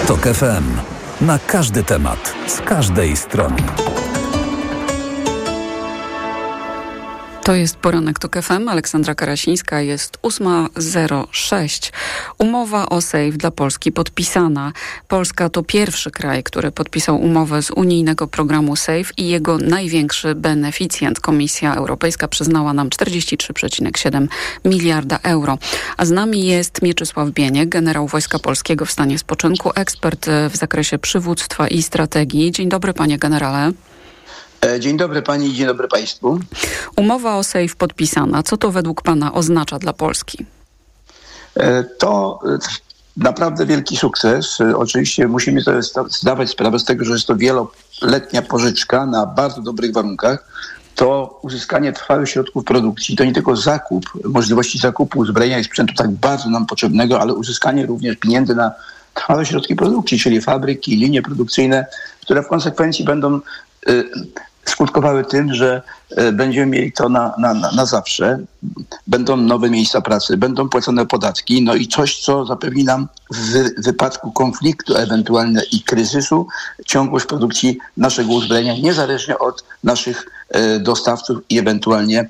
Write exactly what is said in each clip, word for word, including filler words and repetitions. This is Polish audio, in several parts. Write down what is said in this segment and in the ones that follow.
TOK F M. Na każdy temat, z każdej strony. To jest poranek TOK F M. Aleksandra Karasińska, jest ósma zero sześć. Umowa o SAFE dla Polski podpisana. Polska to pierwszy kraj, który podpisał umowę z unijnego programu SAFE i jego największy beneficjent. Komisja Europejska przyznała nam czterdzieści trzy przecinek siedem miliarda euro. A z nami jest Mieczysław Bieniek, generał Wojska Polskiego w stanie spoczynku, ekspert w zakresie przywództwa i strategii. Dzień dobry, panie generale. Dzień dobry pani i dzień dobry państwu. Umowa o SAFE podpisana. Co to według pana oznacza dla Polski? To naprawdę wielki sukces. Oczywiście musimy sobie zdawać sprawę z tego, że jest to wieloletnia pożyczka na bardzo dobrych warunkach. To uzyskanie trwałych środków produkcji, to nie tylko zakup, możliwości zakupu uzbrojenia i sprzętu tak bardzo nam potrzebnego, ale uzyskanie również pieniędzy na trwałe środki produkcji, czyli fabryki, linie produkcyjne, które w konsekwencji będą skutkowały tym, że będziemy mieli to na, na, na zawsze. Będą nowe miejsca pracy, będą płacone podatki, no i coś, co zapewni nam w wypadku konfliktu ewentualnie i kryzysu ciągłość produkcji naszego uzbrojenia, niezależnie od naszych dostawców i ewentualnie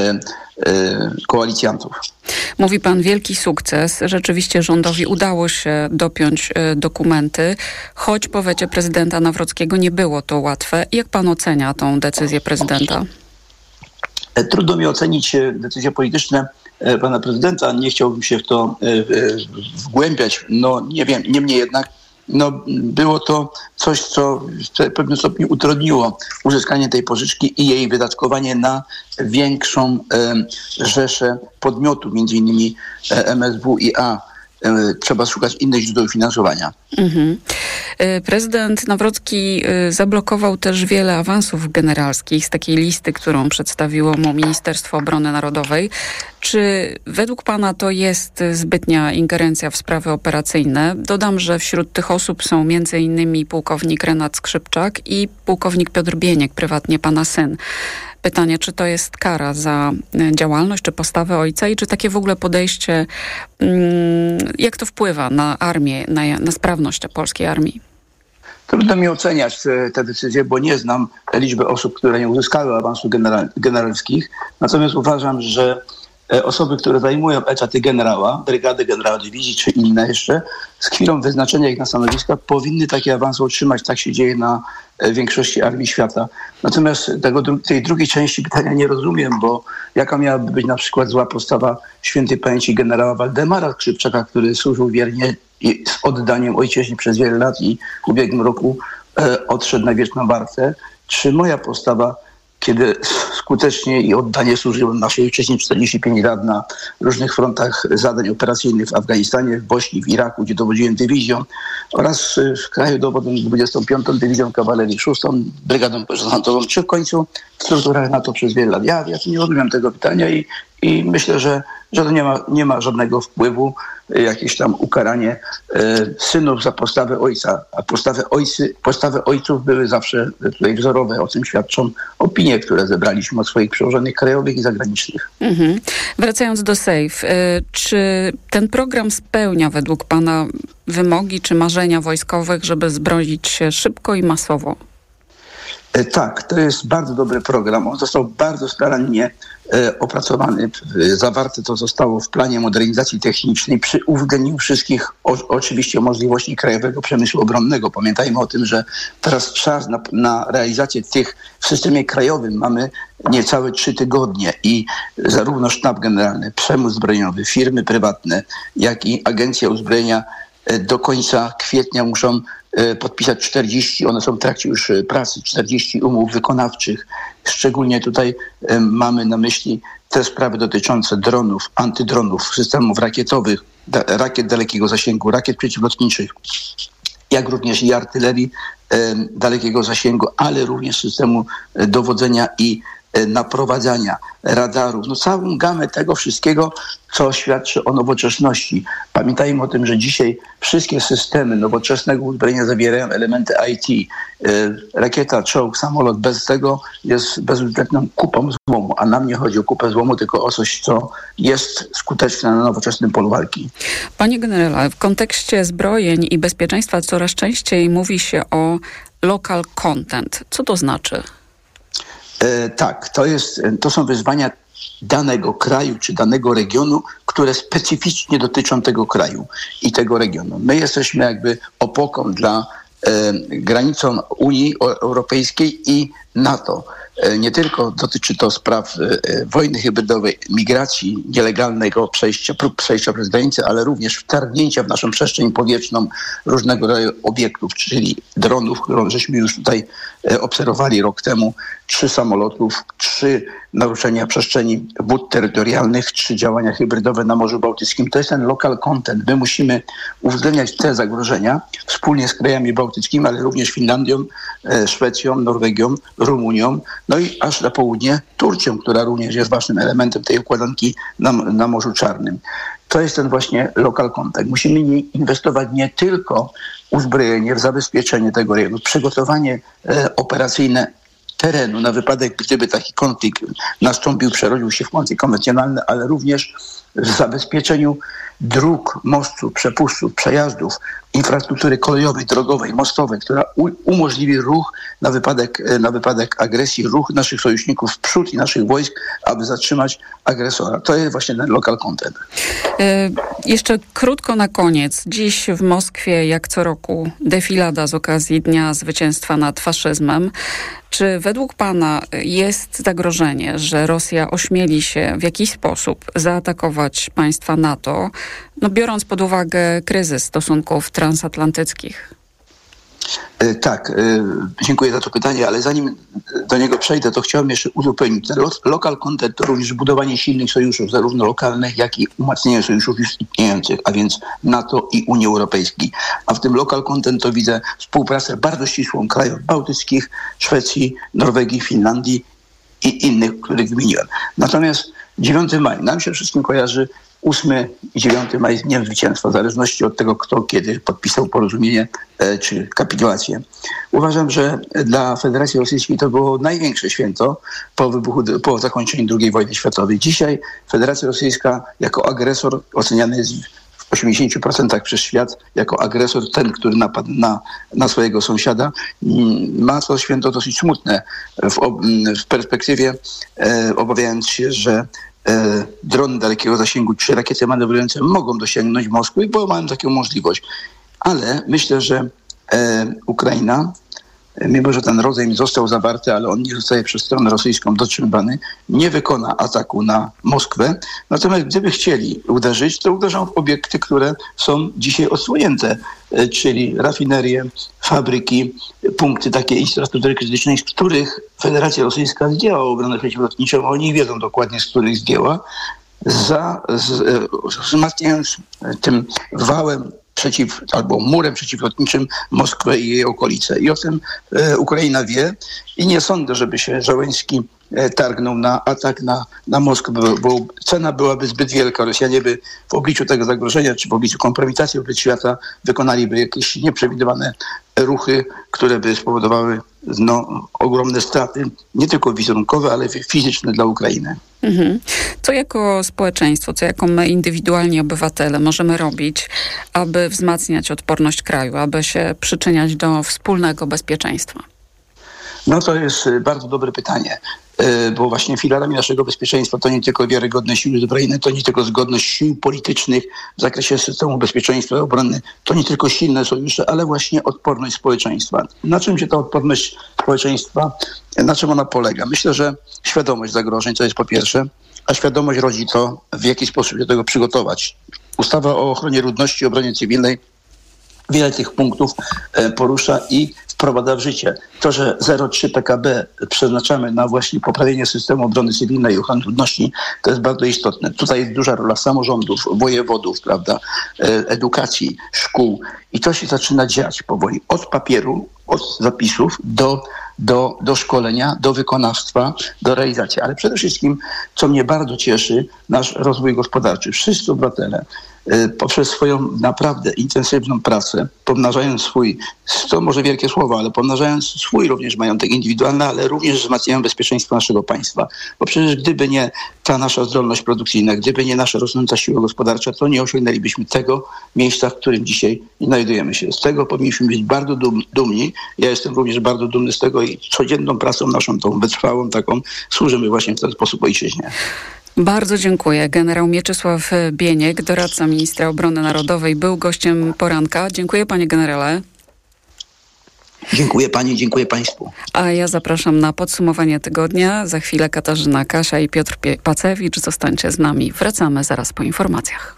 koalicjantów. Mówi pan wielki sukces. Rzeczywiście rządowi udało się dopiąć dokumenty, choć po wecie prezydenta Nawrockiego nie było to łatwe. Jak pan ocenia tą decyzję prezydenta? Trudno mi ocenić decyzje polityczne pana prezydenta. Nie chciałbym się w to wgłębiać. No nie wiem, niemniej jednak no, było to coś, co w pewnym stopniu utrudniło uzyskanie tej pożyczki i jej wydatkowanie na większą e, rzeszę podmiotów, między innymi M S W i A. E, trzeba szukać innych źródeł finansowania. Mhm. Prezydent Nawrocki zablokował też wiele awansów generalskich z takiej listy, którą przedstawiło mu Ministerstwo Obrony Narodowej. Czy według pana to jest zbytnia ingerencja w sprawy operacyjne? Dodam, że wśród tych osób są między innymi pułkownik Renat Skrzypczak i pułkownik Piotr Bieniek, prywatnie pana syn. Pytanie, czy to jest kara za działalność, czy postawę ojca i czy takie w ogóle podejście, jak to wpływa na armię, na, na sprawność polskiej armii? Trudno mi oceniać te, te decyzje, bo nie znam liczby osób, które nie uzyskały awansów general, generalskich. Natomiast uważam, że osoby, które zajmują etaty generała, brygady generała dywizji czy inne jeszcze, z chwilą wyznaczenia ich na stanowiska powinny takie awanse otrzymać. Tak się dzieje na większości armii świata. Natomiast tego, tej drugiej części pytania nie rozumiem, bo jaka miałaby być na przykład zła postawa świętej pamięci generała Waldemara Skrzypczaka, który służył wiernie i z oddaniem ojczyźnie przez wiele lat i w ubiegłym roku e, odszedł na wieczną wartę. Czy moja postawa, kiedy skutecznie i oddanie służyłem naszej ojczyźnie czterdzieści pięć lat na różnych frontach zadań operacyjnych w Afganistanie, w Bośni, w Iraku, gdzie dowodziłem dywizją oraz w kraju dowodem dwudziestą piątą Dywizją Kawalerii szóstą, Brygadą Desantową, czy w końcu w strukturach NATO przez wiele lat. Ja, ja nie rozumiem tego pytania i, i myślę, że, że to nie ma, nie ma żadnego wpływu, jakieś tam ukaranie e, synów za postawę ojca, a postawy, ojcy, postawy ojców były zawsze tutaj wzorowe, o czym świadczą opinie, które zebraliśmy od swoich przełożonych krajowych i zagranicznych. Mhm. Wracając do SAFE, y, czy ten program spełnia według pana wymogi czy marzenia wojskowych, żeby zbroić się szybko i masowo? E, tak, to jest bardzo dobry program. On został bardzo starannie e, opracowany. E, zawarte to zostało w planie modernizacji technicznej przy uwzględnieniu wszystkich o, oczywiście możliwości krajowego przemysłu obronnego. Pamiętajmy o tym, że teraz czas na, na realizację tych w systemie krajowym mamy niecałe trzy tygodnie i zarówno sztab generalny, przemysł zbrojeniowy, firmy prywatne, jak i Agencja Uzbrojenia e, do końca kwietnia muszą podpisać czterdzieści, one są w trakcie już pracy, czterdzieści umów wykonawczych. Szczególnie tutaj mamy na myśli te sprawy dotyczące dronów, antydronów, systemów rakietowych, da, rakiet dalekiego zasięgu, rakiet przeciwlotniczych, jak również i artylerii e, dalekiego zasięgu, ale również systemu dowodzenia i naprowadzania radarów, no całą gamę tego wszystkiego, co świadczy o nowoczesności. Pamiętajmy o tym, że dzisiaj wszystkie systemy nowoczesnego uzbrojenia zawierają elementy I T. Rakieta, czołg, samolot bez tego jest bezużyteczną kupą złomu, a nam nie chodzi o kupę złomu, tylko o coś, co jest skuteczne na nowoczesnym polu walki. Panie generale, w kontekście zbrojeń i bezpieczeństwa coraz częściej mówi się o local content. Co to znaczy? E, tak, to, jest, to są wyzwania danego kraju czy danego regionu, które specyficznie dotyczą tego kraju i tego regionu. My jesteśmy jakby opoką dla e, granicą Unii Europejskiej i NATO. E, nie tylko dotyczy to spraw e, wojny hybrydowej, migracji, nielegalnego przejścia, prób przejścia przez granicę, ale również wtargnięcia w naszą przestrzeń powietrzną różnego rodzaju obiektów, czyli dronów, którą żeśmy już tutaj e, obserwowali rok temu, trzy samolotów, trzy naruszenia przestrzeni wód terytorialnych, trzy działania hybrydowe na Morzu Bałtyckim. To jest ten local content. My musimy uwzględniać te zagrożenia wspólnie z krajami bałtyckimi, ale również Finlandią, e, Szwecją, Norwegią, Rumunią, no i aż na południe Turcją, która również jest ważnym elementem tej układanki na, na Morzu Czarnym. To jest ten właśnie local content. Musimy nie inwestować nie tylko w uzbrojenie, w zabezpieczenie tego rejonu, w przygotowanie e, operacyjne terenu na wypadek, gdyby taki konflikt nastąpił, przerodził się w konflikt konwencjonalny, ale również w zabezpieczeniu dróg, mostów, przepustów, przejazdów, infrastruktury kolejowej, drogowej, mostowej, która u- umożliwi ruch na wypadek, na wypadek agresji, ruch naszych sojuszników w przód i naszych wojsk, aby zatrzymać agresora. To jest właśnie ten local content. E, jeszcze krótko na koniec. Dziś w Moskwie, jak co roku, defilada z okazji Dnia Zwycięstwa nad faszyzmem. Czy według pana jest zagrożenie, że Rosja ośmieli się w jakiś sposób zaatakować państwa NATO, no biorąc pod uwagę kryzys stosunków transatlantyckich? Tak, dziękuję za to pytanie, ale zanim do niego przejdę, to chciałbym jeszcze uzupełnić. Ten local content to również budowanie silnych sojuszów, zarówno lokalnych, jak i umacnianie sojuszów już istniejących, a więc NATO i Unii Europejskiej. A w tym local content to widzę współpracę bardzo ścisłą krajów bałtyckich, Szwecji, Norwegii, Finlandii i innych, których wymieniłem. Natomiast dziewiąty maja nam się wszystkim kojarzy ósmy i dziewiąty maja z Dniem Zwycięstwa, w zależności od tego, kto kiedy podpisał porozumienie e, czy kapitulację. Uważam, że dla Federacji Rosyjskiej to było największe święto po wybuchu, po zakończeniu drugiej wojny światowej. Dzisiaj Federacja Rosyjska jako agresor oceniany jest w osiemdziesięciu procentach przez świat jako agresor, ten, który napadł na, na swojego sąsiada. Ma to święto dosyć smutne w, w perspektywie, e, obawiając się, że E, drony dalekiego zasięgu czy rakiety manewrujące mogą dosięgnąć Moskwy, bo mają taką możliwość. Ale myślę, że e, Ukraina, mimo że ten rozejm został zawarty, ale on nie zostaje przez stronę rosyjską dotrzymywany, nie wykona ataku na Moskwę. Natomiast gdyby chcieli uderzyć, to uderzą w obiekty, które są dzisiaj odsłonięte, czyli rafinerie, fabryki, punkty takiej infrastruktury krytycznej, z których Federacja Rosyjska zdjęła obronę przeciwlotniczą. Oni wiedzą dokładnie, z których zdjęła, za, z, wzmacniając tym wałem przeciw, albo murem przeciwlotniczym Moskwę i jej okolice. I o tym e, Ukraina wie i nie sądzę, żeby się Żołęski e, targnął na atak na, na Moskwę, bo, bo cena byłaby zbyt wielka. Rosjanie by w obliczu tego zagrożenia, czy w obliczu kompromitacji wobec świata wykonaliby jakieś nieprzewidywane ruchy, które by spowodowały no, ogromne straty, nie tylko wizerunkowe, ale fizyczne dla Ukrainy. Mhm. Co jako społeczeństwo, co jako my indywidualni obywatele możemy robić, aby wzmacniać odporność kraju, aby się przyczyniać do wspólnego bezpieczeństwa? No to jest bardzo dobre pytanie, bo właśnie filarami naszego bezpieczeństwa to nie tylko wiarygodne siły zbrojne, to nie tylko zgodność sił politycznych w zakresie systemu bezpieczeństwa i obrony, to nie tylko silne sojusze, ale właśnie odporność społeczeństwa. Na czym się ta odporność społeczeństwa, na czym ona polega? Myślę, że świadomość zagrożeń, to jest po pierwsze, a świadomość rodzi to, w jaki sposób się do tego przygotować. Ustawa o ochronie ludności i obronie cywilnej wiele tych punktów porusza i w wprowadza w życie. To, że zero przecinek trzy P K B przeznaczamy na właśnie poprawienie systemu obrony cywilnej i ochrony ludności, to jest bardzo istotne. Tutaj jest duża rola samorządów, wojewodów, prawda, edukacji, szkół i to się zaczyna dziać powoli. Od papieru, od zapisów do, do, do szkolenia, do wykonawstwa, do realizacji. Ale przede wszystkim, co mnie bardzo cieszy, nasz rozwój gospodarczy. Wszyscy obywatele poprzez swoją naprawdę intensywną pracę, pomnażając swój, to może wielkie słowa, ale pomnażając swój również majątek indywidualny, ale również wzmacniają bezpieczeństwo naszego państwa. Bo przecież gdyby nie ta nasza zdolność produkcyjna, gdyby nie nasza rosnąca siła gospodarcza, to nie osiągnęlibyśmy tego miejsca, w którym dzisiaj znajdujemy się. Z tego powinniśmy być bardzo dum, dumni. Ja jestem również bardzo dumny z tego i codzienną pracą naszą, tą wytrwałą taką, służymy właśnie w ten sposób ojczyźnie. Bardzo dziękuję. Generał Mieczysław Bieniek, doradca ministra obrony narodowej, był gościem poranka. Dziękuję, panie generale. Dziękuję pani, dziękuję państwu. A ja zapraszam na podsumowanie tygodnia. Za chwilę Katarzyna Kasia i Piotr Pacewicz. Zostańcie z nami. Wracamy zaraz po informacjach.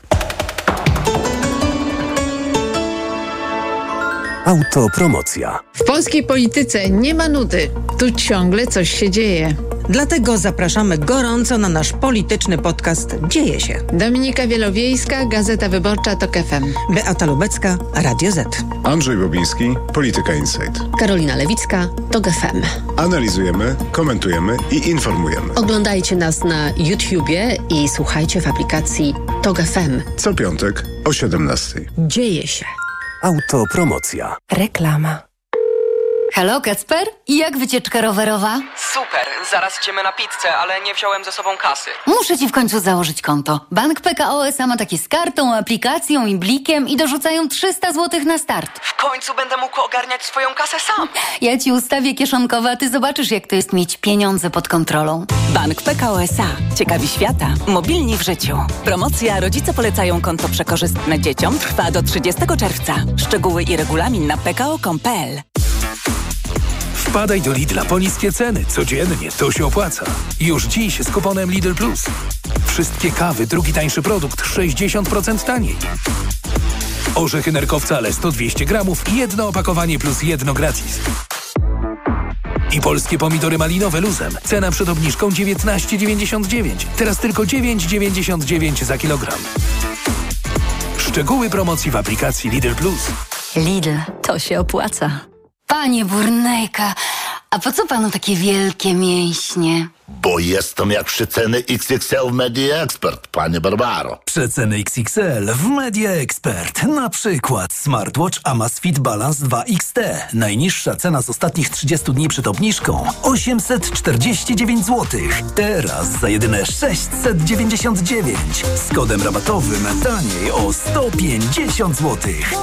Autopromocja. W polskiej polityce nie ma nudy. Tu ciągle coś się dzieje. Dlatego zapraszamy gorąco na nasz polityczny podcast Dzieje się. Dominika Wielowiejska, Gazeta Wyborcza, TOK F M. Beata Lubecka, Radio Z. Andrzej Bobiński, Polityka Insight. Karolina Lewicka, TOK F M. Analizujemy, komentujemy i informujemy. Oglądajcie nas na YouTubie i słuchajcie w aplikacji TOK F M. Co piątek o siedemnastej. Dzieje się. Autopromocja. Reklama. Halo, Kacper? I jak wycieczka rowerowa? Super, zaraz idziemy na pizzę, ale nie wziąłem ze sobą kasy. Muszę ci w końcu założyć konto. Bank P K O S A ma takie z kartą, aplikacją i blikiem i dorzucają trzysta złotych na start. W końcu będę mógł ogarniać swoją kasę sam. Ja ci ustawię kieszonkowe, a ty zobaczysz, jak to jest mieć pieniądze pod kontrolą. Bank P K O S A. Ciekawi świata. Mobilni w życiu. Promocja Rodzice polecają konto przekorzystne dzieciom trwa do trzydziestego czerwca. Szczegóły i regulamin na p k o kropka com kropka p l. Wpadaj do Lidla po niskie ceny. Codziennie to się opłaca. Już dziś z kuponem Lidl Plus. Wszystkie kawy, drugi tańszy produkt, sześćdziesiąt procent taniej. Orzechy nerkowcale sto dwieście gramów i jedno opakowanie plus jedno gratis. I polskie pomidory malinowe luzem. Cena przed obniżką dziewiętnaście dziewięćdziesiąt dziewięć. Teraz tylko dziewięć dziewięćdziesiąt dziewięć za kilogram. Szczegóły promocji w aplikacji Lidl Plus. Lidl, to się opłaca. Panie Burnejka, a po co panu takie wielkie mięśnie? Bo jestem jak przeceny X X L w Media Expert, panie Barbaro. Przeceny X X L w Media Expert. Na przykład smartwatch Amazfit Balance dwa X T. Najniższa cena z ostatnich trzydziestu dni przed obniżką osiemset czterdzieści dziewięć złotych. Teraz za jedyne sześćset dziewięćdziesiąt dziewięć. Z kodem rabatowym taniej o sto pięćdziesiąt złotych.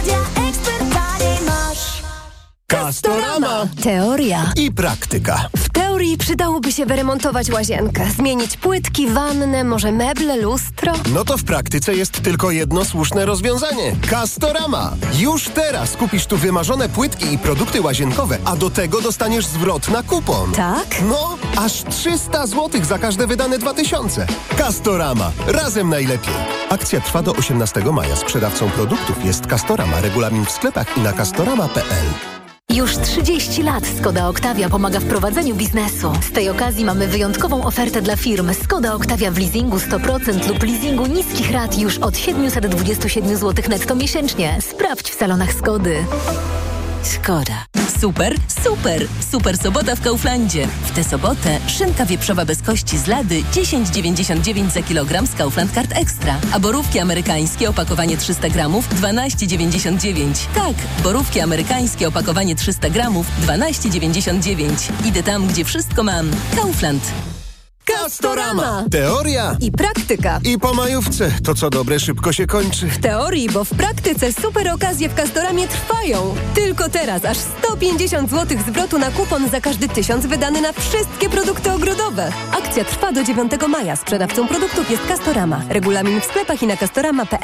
Castorama. Teoria I praktyka. W teorii przydałoby się wyremontować łazienkę, zmienić płytki, wannę, może meble, lustro. No to w praktyce jest tylko jedno słuszne rozwiązanie. Castorama. Już teraz kupisz tu wymarzone płytki i produkty łazienkowe, a do tego dostaniesz zwrot na kupon. Tak? No, aż trzysta złotych za każde wydane dwa tysiące. Castorama. Razem najlepiej. Akcja trwa do osiemnastego maja. Sprzedawcą produktów jest Castorama. Regulamin w sklepach i na castorama kropka p l. Już trzydzieści lat Skoda Octavia pomaga w prowadzeniu biznesu. Z tej okazji mamy wyjątkową ofertę dla firm. Skoda Octavia w leasingu sto procent lub leasingu niskich rat już od siedemset dwadzieścia siedem złotych netto miesięcznie. Sprawdź w salonach Skody. Skoda. Super, super, super sobota w Kauflandzie. W tę sobotę szynka wieprzowa bez kości z lady dziesięć dziewięćdziesiąt dziewięć za kilogram z Kaufland Card Extra. A borówki amerykańskie opakowanie trzysta gramów dwanaście dziewięćdziesiąt dziewięć. Tak, borówki amerykańskie opakowanie trzysta gramów dwanaście dziewięćdziesiąt dziewięć. Idę tam, gdzie wszystko mam. Kaufland. Castorama. Teoria i praktyka. I po majówce. To co dobre szybko się kończy. W teorii, bo w praktyce super okazje w Castoramie trwają. Tylko teraz aż sto pięćdziesiąt złotych zwrotu na kupon za każdy tysiąc wydany na wszystkie produkty ogrodowe. Akcja trwa do dziewiątego maja. Sprzedawcą produktów jest Castorama. Regulamin w sklepach i na castorama kropka p l.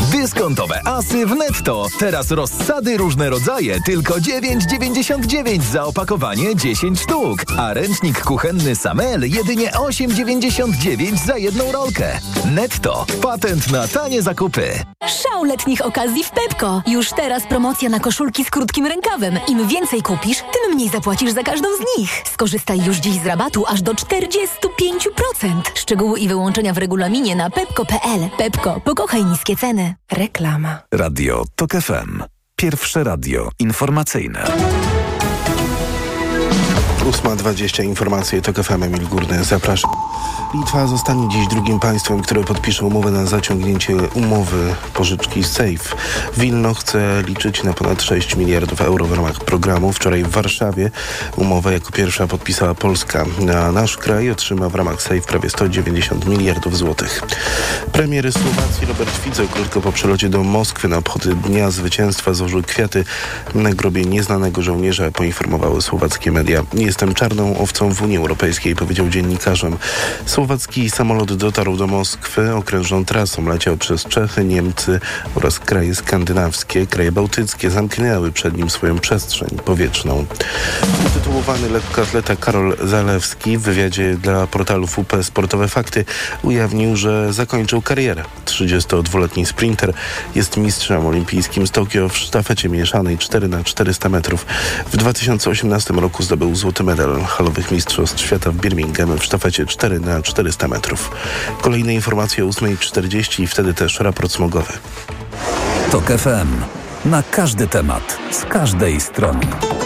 Dyskontowe asy w Netto. Teraz rozsady różne rodzaje, tylko dziewięć dziewięćdziesiąt dziewięć za opakowanie dziesięć sztuk. A ręcznik kuchenny Samel jedynie osiem dziewięćdziesiąt dziewięć za jedną rolkę. Netto. Patent na tanie zakupy. Szał letnich okazji w Pepko. Już teraz promocja na koszulki z krótkim rękawem. Im więcej kupisz, tym mniej zapłacisz za każdą z nich. Skorzystaj już dziś z rabatu aż do czterdzieści pięć procent. Szczegóły i wyłączenia w regulaminie na pepko kropka p l. Pepko. Pokochaj niskie ceny. Reklama. Radio TOK F M. Pierwsze radio informacyjne. ósma dwadzieścia informacje TOK F M. Emil Górny, zapraszam. Litwa zostanie dziś drugim państwem, które podpisze umowę na zaciągnięcie umowy pożyczki SAFE. Wilno chce liczyć na ponad sześć miliardów euro w ramach programu. Wczoraj w Warszawie umowę jako pierwsza podpisała Polska, a nasz kraj otrzyma w ramach SAFE prawie sto dziewięćdziesiąt miliardów złotych. Premier Słowacji Robert Fico krótko po przelocie do Moskwy na obchody Dnia Zwycięstwa złożył kwiaty na grobie nieznanego żołnierza, poinformowały słowackie media. Jestem czarną owcą w Unii Europejskiej, powiedział dziennikarzom. Słowacki samolot dotarł do Moskwy okrężną trasą. Leciał przez Czechy, Niemcy oraz kraje skandynawskie. Kraje bałtyckie zamknęły przed nim swoją przestrzeń powietrzną. Utytułowany lekkoatleta Karol Zalewski w wywiadzie dla portalu F U P Sportowe Fakty ujawnił, że zakończył karierę. trzydziestodwuletni sprinter jest mistrzem olimpijskim z Tokio w sztafecie mieszanej cztery na czterysta metrów. W dwa tysiące osiemnastym roku zdobył złoty medal halowych mistrzostw świata w Birmingham w sztafecie cztery na czterysta metrów. Kolejne informacje o ósma czterdzieści i wtedy też raport smogowy. TOK F M. Na każdy temat, z każdej strony.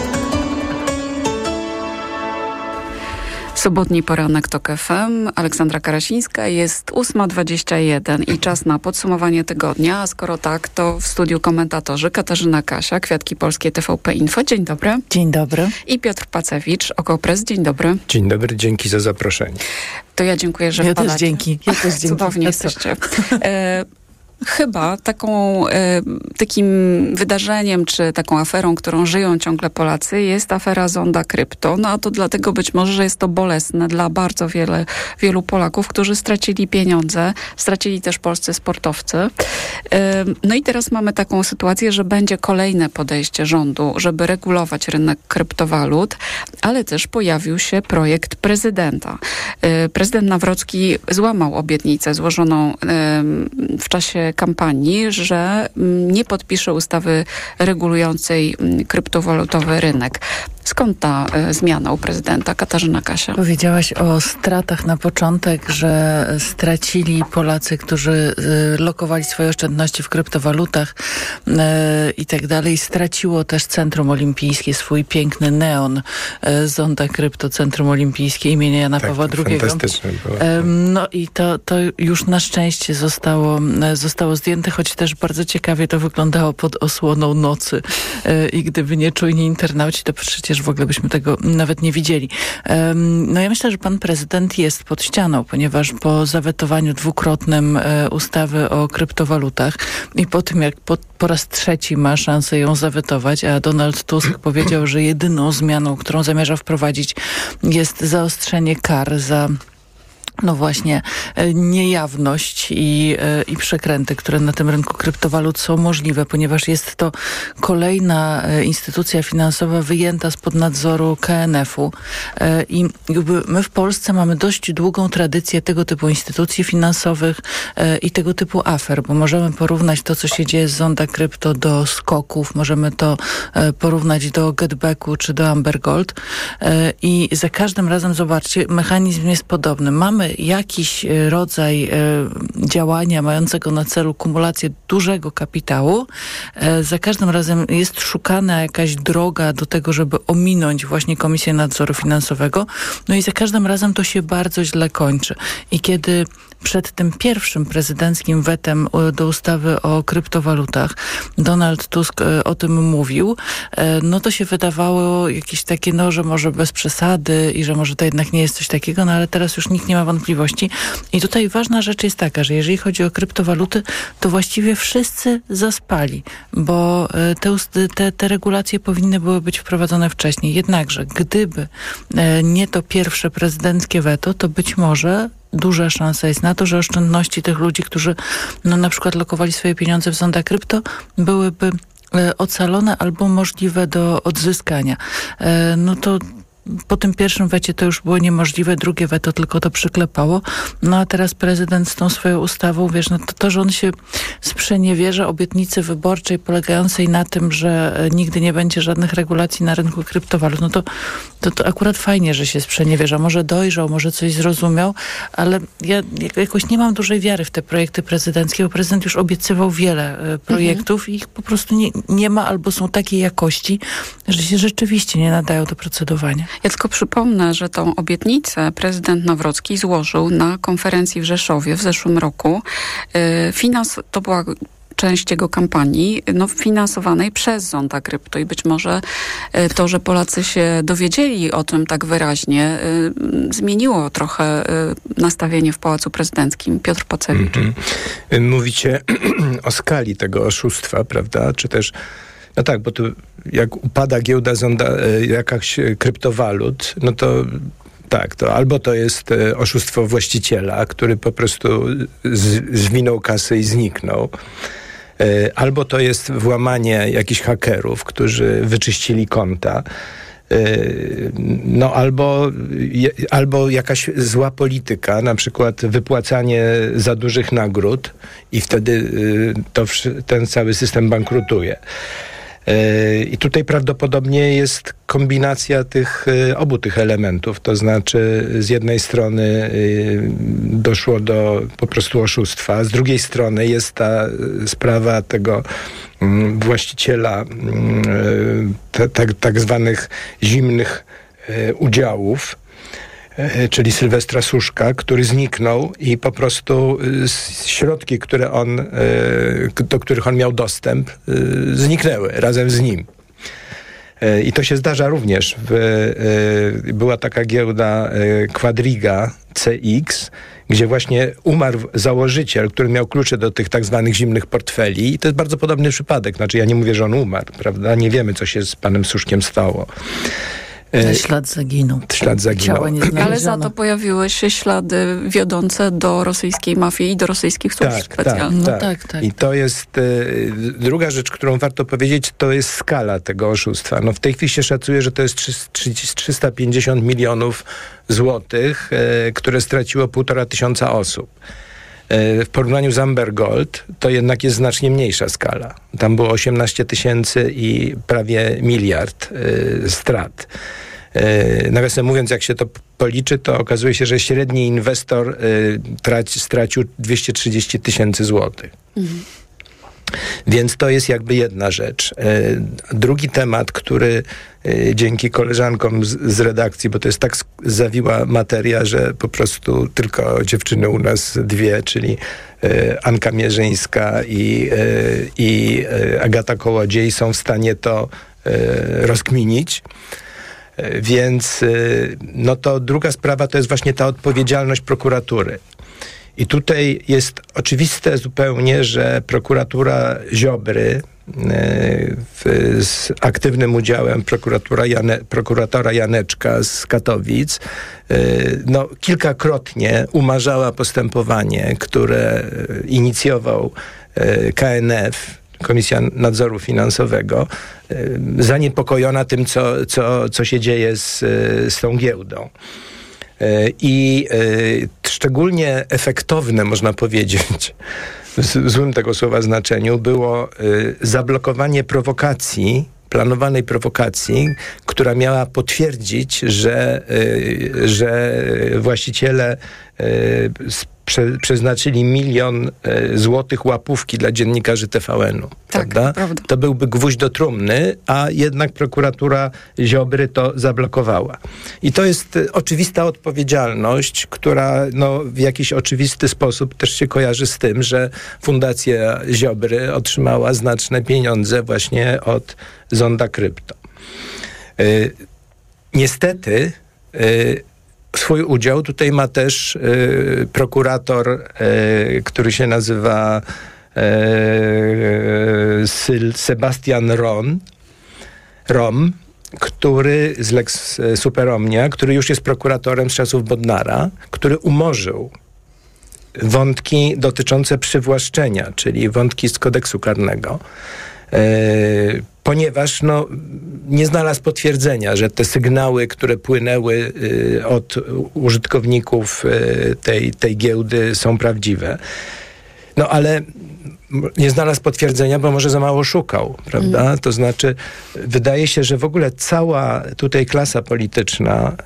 Sobotni poranek TOK F M. Aleksandra Karasińska, jest ósma dwadzieścia jeden i czas na podsumowanie tygodnia. A skoro tak, to w studiu komentatorzy Katarzyna Kasia, Kwiatki Polskie, T V P Info. Dzień dobry. Dzień dobry. I Piotr Pacewicz, Okopres. Dzień dobry. Dzień dobry, dzięki za zaproszenie. To ja dziękuję, że ja wpadacie. Też dzięki. Ja też dzięki. Cudownie jesteście. E, Chyba taką, e, takim wydarzeniem, czy taką aferą, którą żyją ciągle Polacy, jest afera Zonda Krypto. No a to dlatego być może, że jest to bolesne dla bardzo wiele, wielu Polaków, którzy stracili pieniądze, stracili też polscy sportowcy. E, no i teraz mamy taką sytuację, że będzie kolejne podejście rządu, żeby regulować rynek kryptowalut, ale też pojawił się projekt prezydenta. E, prezydent Nawrocki złamał obietnicę złożoną e, w czasie kampanii, że nie podpisze ustawy regulującej kryptowalutowy rynek. Skąd ta e, zmiana u prezydenta? Katarzyna Kasia. Powiedziałaś o stratach na początek, że stracili Polacy, którzy e, lokowali swoje oszczędności w kryptowalutach e, i tak dalej. Straciło też Centrum Olimpijskie swój piękny neon e, Zonda Krypto, Centrum Olimpijskie imienia Jana tak, Pawła drugiego. Fantastyczne było. E, no i to, to już na szczęście zostało, e, zostało zdjęte, choć też bardzo ciekawie to wyglądało pod osłoną nocy e, i gdyby nie czujni internauci, to przecież w ogóle byśmy tego nawet nie widzieli. No ja myślę, że pan prezydent jest pod ścianą, ponieważ po zawetowaniu dwukrotnym ustawy o kryptowalutach i po tym, jak po, po raz trzeci ma szansę ją zawetować, a Donald Tusk powiedział, że jedyną zmianą, którą zamierza wprowadzić, jest zaostrzenie kar za no właśnie niejawność i, i przekręty, które na tym rynku kryptowalut są możliwe, ponieważ jest to kolejna instytucja finansowa wyjęta spod nadzoru K N F u i jakby my w Polsce mamy dość długą tradycję tego typu instytucji finansowych i tego typu afer, bo możemy porównać to, co się dzieje z Zonda Krypto do skoków, możemy to porównać do Getbacku czy do Amber Gold i za każdym razem, zobaczcie, mechanizm jest podobny. Mamy jakiś rodzaj e, działania mającego na celu kumulację dużego kapitału. E, za każdym razem jest szukana jakaś droga do tego, żeby ominąć właśnie Komisję Nadzoru Finansowego. No i za każdym razem to się bardzo źle kończy. I kiedy przed tym pierwszym prezydenckim wetem do ustawy o kryptowalutach Donald Tusk o tym mówił, no to się wydawało jakieś takie, no, że może bez przesady i że może to jednak nie jest coś takiego, no ale teraz już nikt nie ma wątpliwości. I tutaj ważna rzecz jest taka, że jeżeli chodzi o kryptowaluty, to właściwie wszyscy zaspali, bo te, te, te regulacje powinny były być wprowadzone wcześniej. Jednakże, gdyby nie to pierwsze prezydenckie weto, to być może duża szansa jest na to, że oszczędności tych ludzi, którzy no, na przykład lokowali swoje pieniądze w Zonda Krypto, byłyby ocalone albo możliwe do odzyskania. No to po tym pierwszym wecie to już było niemożliwe, drugie weto tylko to przyklepało. No a teraz prezydent z tą swoją ustawą, wiesz, no to, to że on się sprzeniewierza obietnicy wyborczej polegającej na tym, że nigdy nie będzie żadnych regulacji na rynku kryptowalut, no to, to, to akurat fajnie, że się sprzeniewierza. Może dojrzał, może coś zrozumiał, ale ja jakoś nie mam dużej wiary w te projekty prezydenckie, bo prezydent już obiecywał wiele projektów mhm. i ich po prostu nie, nie ma albo są takiej jakości, że się rzeczywiście nie nadają do procedowania. Ja tylko przypomnę, że tą obietnicę prezydent Nawrocki złożył na konferencji w Rzeszowie w zeszłym roku. Finans, to była część jego kampanii, no, finansowanej przez Zonda Krypto i być może to, że Polacy się dowiedzieli o tym tak wyraźnie, zmieniło trochę nastawienie w Pałacu Prezydenckim. Piotr Pacewicz. Mm-hmm. Mówicie o skali tego oszustwa, prawda? Czy też no tak, bo tu jak upada giełda zonda, jakaś kryptowalut, no to tak, to albo to jest oszustwo właściciela, który po prostu z, zwinął kasę i zniknął, albo to jest włamanie jakichś hakerów, którzy wyczyścili konta, no albo, albo jakaś zła polityka, na przykład wypłacanie za dużych nagród i wtedy to, ten cały system bankrutuje. I tutaj prawdopodobnie jest kombinacja tych obu tych elementów, to znaczy z jednej strony doszło do po prostu oszustwa, z drugiej strony jest ta sprawa tego właściciela tak, tak zwanych zimnych udziałów, czyli Sylwestra Suszka, który zniknął i po prostu środki, które on, do których on miał dostęp, zniknęły razem z nim. I to się zdarza również. W, była taka giełda Quadriga C X, gdzie właśnie umarł założyciel, który miał klucze do tych tak zwanych zimnych portfeli. I to jest bardzo podobny przypadek. Znaczy ja nie mówię, że on umarł, prawda? Nie wiemy, co się z panem Suszkiem stało. Ślad zaginął. Ślad zaginął. Ale za to pojawiły się ślady wiodące do rosyjskiej mafii i do rosyjskich służb tak, specjalnych. Tak, tak, tak. I to jest y, druga rzecz, którą warto powiedzieć, to jest skala tego oszustwa. No w tej chwili się szacuje, że to jest trzysta pięćdziesiąt milionów złotych, y, które straciło półtora tysiąca osób. W porównaniu z Amber Gold to jednak jest znacznie mniejsza skala. Tam było osiemnaście tysięcy i prawie miliard y, strat. Y, nawiasem mówiąc, jak się to policzy, to okazuje się, że średni inwestor y, traci, stracił dwieście trzydzieści tysięcy złotych. Mhm. Więc to jest jakby jedna rzecz. Drugi temat, który dzięki koleżankom z, z redakcji, bo to jest tak zawiła materia, że po prostu tylko dziewczyny u nas dwie, czyli Anka Mierzyńska i, i Agata Kołodziej są w stanie to rozkminić. Więc no to druga sprawa to jest właśnie ta odpowiedzialność prokuratury. I tutaj jest oczywiste zupełnie, że prokuratura Ziobry w, z aktywnym udziałem prokuratura Jane, prokuratora Janeczka z Katowic no, kilkakrotnie umarzała postępowanie, które inicjował K N F, Komisja Nadzoru Finansowego, zaniepokojona tym, co, co, co się dzieje z, z tą giełdą. I y, szczególnie efektowne, można powiedzieć, w złym tego słowa znaczeniu, było y, zablokowanie prowokacji, planowanej prowokacji, która miała potwierdzić, że, y, że właściciele y, Prze, przeznaczyli milion e, złotych łapówki dla dziennikarzy T V N-u. Tak, prawda? Prawda. To byłby gwóźdź do trumny, a jednak prokuratura Ziobry to zablokowała. I to jest e, oczywista odpowiedzialność, która no, w jakiś oczywisty sposób też się kojarzy z tym, że Fundacja Ziobry otrzymała znaczne pieniądze właśnie od Zonda Krypto. E, niestety e, swój udział tutaj ma też y, prokurator, y, który się nazywa y, Sebastian Ron, Rom, który z Lex Super Omnia, który już jest prokuratorem z czasów Bodnara, który umorzył wątki dotyczące przywłaszczenia, czyli wątki z kodeksu karnego. Ponieważ no, nie znalazł potwierdzenia, że te sygnały, które płynęły od użytkowników tej, tej giełdy są prawdziwe. No ale nie znalazł potwierdzenia, bo może za mało szukał, prawda? Mm. To znaczy, wydaje się, że w ogóle cała tutaj klasa polityczna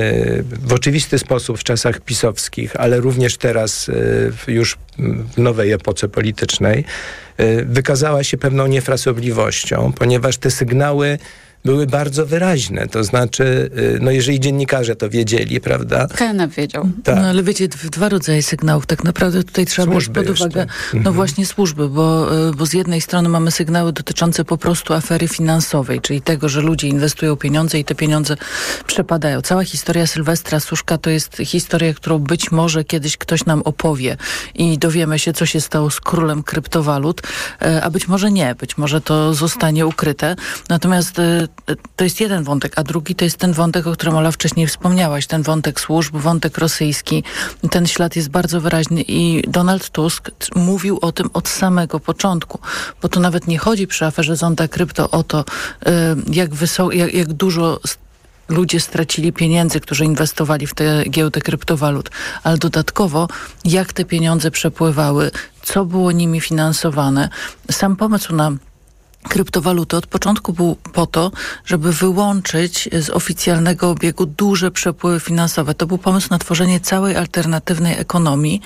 w oczywisty sposób w czasach pisowskich, ale również teraz już w nowej epoce politycznej wykazała się pewną niefrasobliwością, ponieważ te sygnały były bardzo wyraźne. To znaczy, no jeżeli dziennikarze to wiedzieli, prawda? K N F wiedział. Tak. No ale wiecie, dwa rodzaje sygnałów. Tak naprawdę tutaj trzeba brać pod uwagę, no mhm. właśnie służby, bo, bo z jednej strony mamy sygnały dotyczące po prostu afery finansowej, czyli tego, że ludzie inwestują pieniądze i te pieniądze przepadają. Cała historia Sylwestra Suszka to jest historia, którą być może kiedyś ktoś nam opowie i dowiemy się, co się stało z królem kryptowalut, a być może nie. Być może to zostanie ukryte. Natomiast to jest jeden wątek, a drugi to jest ten wątek, o którym Ola wcześniej wspomniałaś, ten wątek służb, wątek rosyjski. Ten ślad jest bardzo wyraźny i Donald Tusk mówił o tym od samego początku, bo tu nawet nie chodzi przy aferze Zonda Krypto o to, jak, wysok- jak, jak dużo ludzie stracili pieniędzy, którzy inwestowali w tę giełdę kryptowalut, ale dodatkowo jak te pieniądze przepływały, co było nimi finansowane. Sam pomysł na kryptowaluty od początku był po to, żeby wyłączyć z oficjalnego obiegu duże przepływy finansowe. To był pomysł na tworzenie całej alternatywnej ekonomii.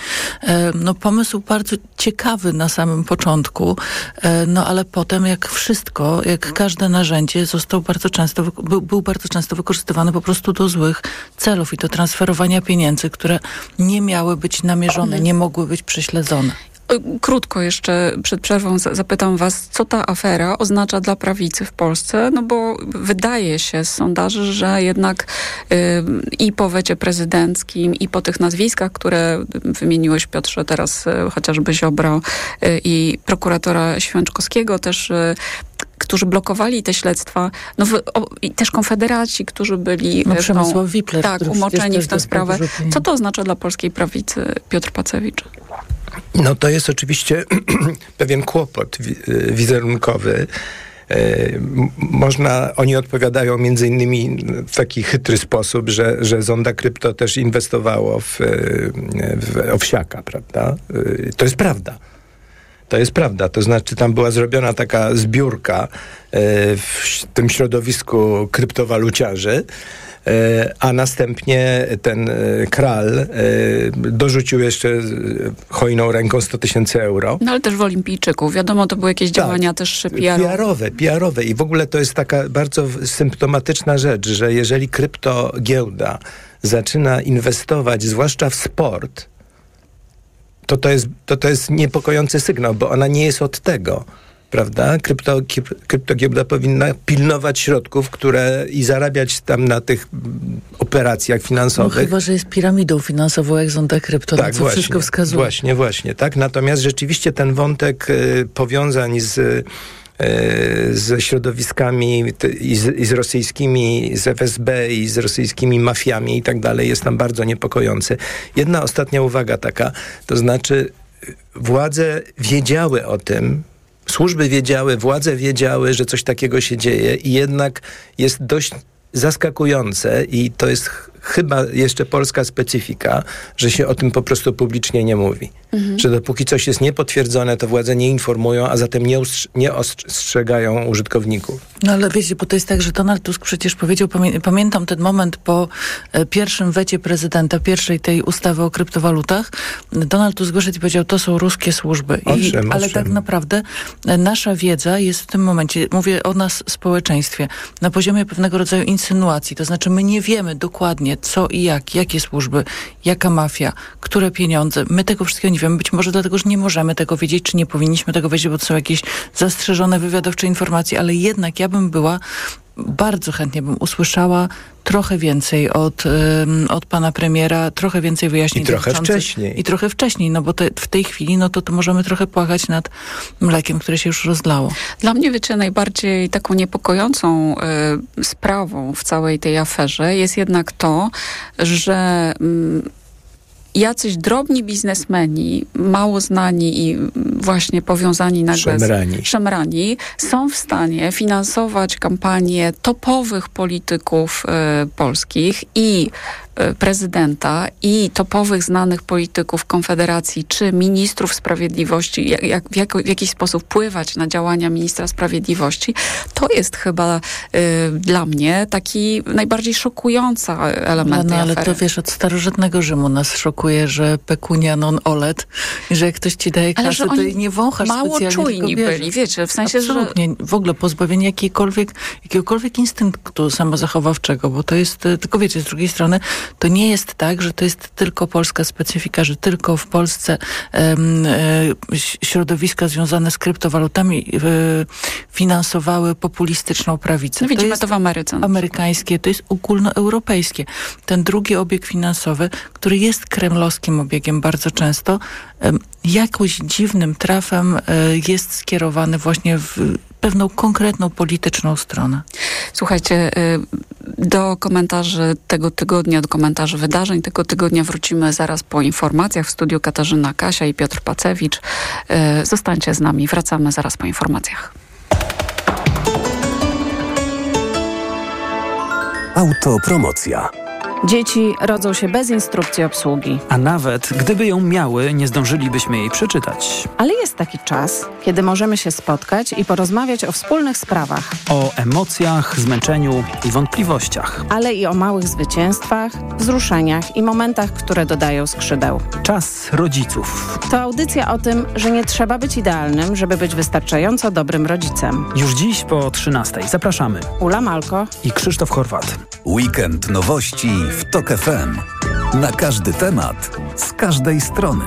No pomysł bardzo ciekawy na samym początku, no ale potem jak wszystko, jak każde narzędzie został bardzo często, był, był bardzo często wykorzystywany po prostu do złych celów i do transferowania pieniędzy, które nie miały być namierzone, nie mogły być prześledzone. Krótko jeszcze przed przerwą zapytam was, co ta afera oznacza dla prawicy w Polsce, no bo wydaje się z sondaży, że jednak y, i po wecie prezydenckim, i po tych nazwiskach, które wymieniłeś, Piotrze, teraz y, chociażby Ziobro y, i prokuratora Święczkowskiego też, y, którzy blokowali te śledztwa, no w, o, i też konfederaci, którzy byli no, Przemysław Wipler, tak, umoczeni w tę sprawę. Co to oznacza dla polskiej prawicy, Piotr Pacewicz? No to jest oczywiście pewien kłopot wizerunkowy. Można, oni odpowiadają między innymi w taki chytry sposób, że, że Zonda Krypto też inwestowało w, w Owsiaka, prawda? To jest prawda. To jest prawda. To znaczy tam była zrobiona taka zbiórka w tym środowisku kryptowaluciarzy, a następnie ten kral dorzucił jeszcze hojną ręką sto tysięcy euro. No ale też w olimpijczyków. Wiadomo, to były jakieś tak, działania też P R owe. P R owe, P R owe. I w ogóle to jest taka bardzo symptomatyczna rzecz, że jeżeli kryptogiełda zaczyna inwestować, zwłaszcza w sport, to to jest, to to jest niepokojący sygnał, bo ona nie jest od tego. Prawda? Krypto, kryptogiełda powinna pilnować środków, które i zarabiać tam na tych operacjach finansowych. No chyba, że jest piramidą finansową, jak Zonda Krypto, tak, na co właśnie, wszystko wskazuje. Właśnie, właśnie, tak. Natomiast rzeczywiście ten wątek y, powiązań z, y, ze środowiskami ty, i, z, i z rosyjskimi, z F S B i z rosyjskimi mafiami i tak dalej jest tam bardzo niepokojący. Jedna ostatnia uwaga taka, to znaczy władze wiedziały o tym, służby wiedziały, władze wiedziały, że coś takiego się dzieje i jednak jest dość zaskakujące i to jest ch- chyba jeszcze polska specyfika, że się o tym po prostu publicznie nie mówi. Mhm. Że dopóki coś jest niepotwierdzone, to władze nie informują, a zatem nie, ustrz- nie ostrzegają użytkowników. No ale wiecie, bo to jest tak, że Donald Tusk przecież powiedział, pamię- pamiętam ten moment po e, pierwszym wecie prezydenta, pierwszej tej ustawy o kryptowalutach, Donald Tusk wyszedł i powiedział, to są ruskie służby. I, owszem, ale owszem. tak naprawdę e, nasza wiedza jest w tym momencie, mówię o nas, społeczeństwie, na poziomie pewnego rodzaju insynuacji. To znaczy my nie wiemy dokładnie, co i jak, jakie służby, jaka mafia, które pieniądze. My tego wszystkiego nie wiemy. Być może dlatego, że nie możemy tego wiedzieć, czy nie powinniśmy tego wiedzieć, bo to są jakieś zastrzeżone wywiadowcze informacje, ale jednak ja bym była, bardzo chętnie bym usłyszała trochę więcej od, um, od pana premiera, trochę więcej wyjaśnień. I trochę wcześniej. I trochę wcześniej, no bo te, w tej chwili, no to, to możemy trochę płakać nad mlekiem, które się już rozlało. Dla mnie, wiecie, najbardziej taką niepokojącą y, sprawą w całej tej aferze jest jednak to, że y, jacyś drobni biznesmeni, mało znani i właśnie powiązani nagle szemrani. z szemrani, są w stanie finansować kampanie topowych polityków y, polskich i y, prezydenta i topowych znanych polityków Konfederacji czy ministrów sprawiedliwości, jak, jak, w, jak, w jakiś sposób wpływać na działania ministra sprawiedliwości, to jest chyba y, dla mnie taki najbardziej szokujący element no, tej ale afery. to wiesz, od starożytnego Rzymu nas szokuje, że pecunia non olet i że jak ktoś ci daje kasę, że to jej nie wąchasz mało specjalnie, czujni tylko byli, wiecie, w sensie, absolutnie, że... w ogóle pozbawienie jakiejkolwiek, jakiegokolwiek instynktu samozachowawczego, bo to jest, tylko wiecie, z drugiej strony, to nie jest tak, że to jest tylko polska specyfika, że tylko w Polsce um, e, środowiska związane z kryptowalutami e, finansowały populistyczną prawicę. No widzimy to, jest to w Ameryce. Amerykańskie, to jest ogólnoeuropejskie. Ten drugi obieg finansowy, który jest kremlowskim obiegiem bardzo często, jakoś dziwnym trafem jest skierowany właśnie w pewną konkretną polityczną stronę. Słuchajcie, do komentarzy tego tygodnia, do komentarzy wydarzeń tego tygodnia wrócimy zaraz po informacjach. W studiu Katarzyna Kasia i Piotr Pacewicz. Zostańcie z nami, wracamy zaraz po informacjach. Autopromocja. Dzieci rodzą się bez instrukcji obsługi. A nawet gdyby ją miały, nie zdążylibyśmy jej przeczytać. Ale jest taki czas, kiedy możemy się spotkać i porozmawiać o wspólnych sprawach. O emocjach, zmęczeniu i wątpliwościach. Ale i o małych zwycięstwach, wzruszeniach i momentach, które dodają skrzydeł. Czas rodziców. To audycja o tym, że nie trzeba być idealnym, żeby być wystarczająco dobrym rodzicem. Już dziś po trzynastej zapraszamy. Ula Malko i Krzysztof Horwat. Weekend nowości w TOK F M. Na każdy temat, z każdej strony.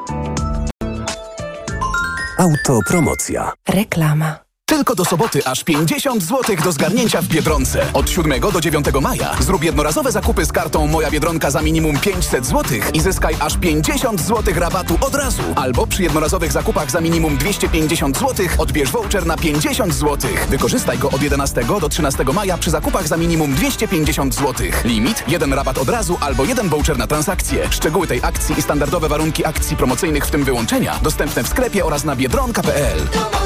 Autopromocja. Reklama. Tylko do soboty aż pięćdziesiąt złotych do zgarnięcia w Biedronce. Od siódmego do dziewiątego maja zrób jednorazowe zakupy z kartą Moja Biedronka za minimum pięćset złotych i zyskaj aż pięćdziesiąt złotych rabatu od razu. Albo przy jednorazowych zakupach za minimum dwieście pięćdziesiąt złotych odbierz voucher na pięćdziesiąt złotych. Wykorzystaj go od jedenastego do trzynastego maja przy zakupach za minimum dwieście pięćdziesiąt złotych. Limit, jeden rabat od razu albo jeden voucher na transakcję. Szczegóły tej akcji i standardowe warunki akcji promocyjnych, w tym wyłączenia, dostępne w sklepie oraz na biedronka kropka p l.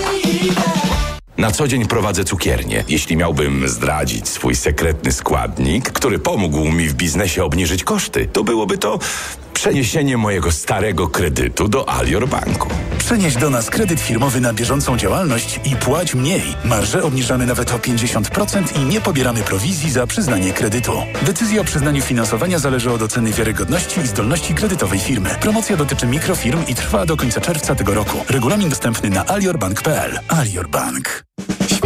Na co dzień prowadzę cukiernię. Jeśli miałbym zdradzić swój sekretny składnik, który pomógł mi w biznesie obniżyć koszty, to byłoby to przeniesienie mojego starego kredytu do Alior Banku. Przenieś do nas kredyt firmowy na bieżącą działalność i płać mniej. Marże obniżamy nawet o pięćdziesiąt procent i nie pobieramy prowizji za przyznanie kredytu. Decyzja o przyznaniu finansowania zależy od oceny wiarygodności i zdolności kredytowej firmy. Promocja dotyczy mikrofirm i trwa do końca czerwca tego roku. Regulamin dostępny na alior bank kropka p l. Alior Bank.